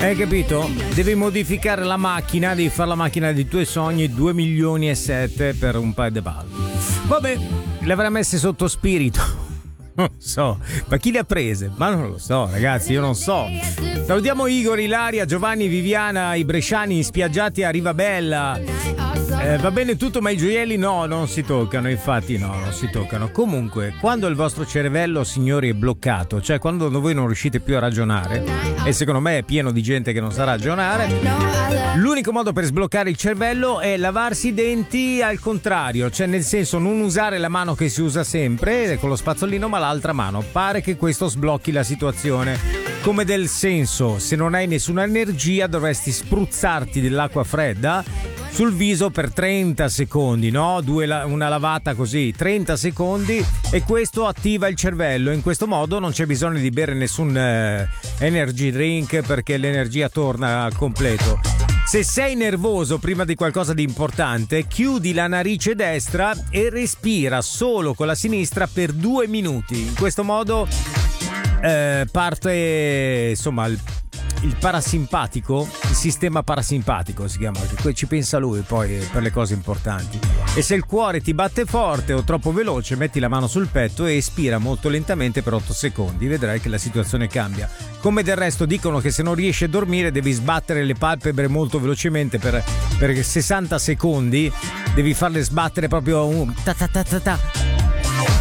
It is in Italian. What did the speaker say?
Hai capito? Devi modificare la macchina, devi fare la macchina dei tuoi sogni, 2 milioni e 7 per un paio di palle. Vabbè, le avrà messe sotto spirito. Non so, ma chi le ha prese? Ma non lo so, ragazzi, io non so. Salutiamo Igor, Ilaria, Giovanni, Viviana, i bresciani spiaggiati a Rivabella. Va bene tutto, ma i gioielli no, non si toccano, infatti no, non si toccano. Comunque, quando il vostro cervello, signori, è bloccato, cioè quando voi non riuscite più a ragionare, e secondo me è pieno di gente che non sa ragionare, l'unico modo per sbloccare il cervello è lavarsi i denti al contrario, cioè nel senso non usare la mano che si usa sempre con lo spazzolino, ma l'altra mano. Pare che questo sblocchi la situazione. Come del senso, se non hai nessuna energia dovresti spruzzarti dell'acqua fredda sul viso per 30 secondi, no? Una lavata così, 30 secondi, e questo attiva il cervello. In questo modo non c'è bisogno di bere nessun energy drink, perché l'energia torna al completo. Se sei nervoso prima di qualcosa di importante, chiudi la narice destra e respira solo con la sinistra per 2 minuti. In questo modo parte, insomma, il parasimpatico, il sistema parasimpatico si chiama, che ci pensa lui poi per le cose importanti. E se il cuore ti batte forte o troppo veloce, metti la mano sul petto e espira molto lentamente per 8 secondi, vedrai che la situazione cambia. Come del resto dicono che se non riesci a dormire devi sbattere le palpebre molto velocemente per 60 secondi, devi farle sbattere proprio ta ta ta ta ta.